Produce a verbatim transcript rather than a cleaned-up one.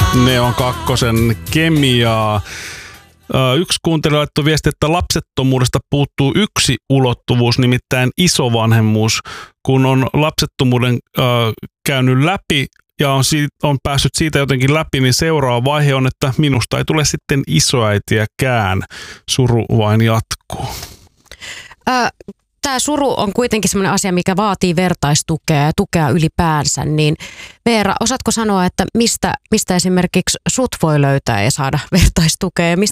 Ne on kakkosen kemiaa. Yksi kuuntelija laittoi viesti, että lapsettomuudesta puuttuu yksi ulottuvuus, nimittäin isovanhemmuus. Kun on lapsettomuuden äh, käynyt läpi ja on, si- on päässyt siitä jotenkin läpi, niin seuraava vaihe on, että minusta ei tule sitten isoäitiäkään. Suru vain jatkuu. Äh. Tämä suru on kuitenkin sellainen asia, mikä vaatii vertaistukea ja tukea ylipäänsä, niin Veera, osaatko sanoa, että mistä, mistä esimerkiksi sut voi löytää ja saada vertaistukea ja mistä